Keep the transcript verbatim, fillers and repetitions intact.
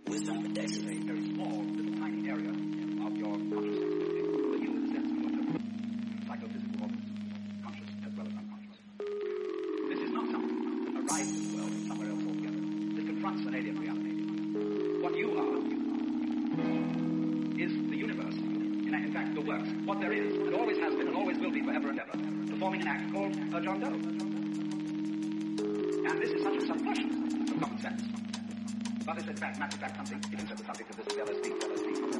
Wisdom protection. A very small, little tiny area of your consciousness. The you in the sense of your psychophysical organs, conscious as well as unconscious. This is not something that arrives in the world from somewhere else altogether. This confronts an alien reality. What you are is the universe. In, in fact, the works. What there is, and always has been, and always will be forever and ever, performing an act called a John Doe. And this is such a subversion of common sense. But it's in fact, matter of fact, something, if you said the subject of this, L S D, L S D.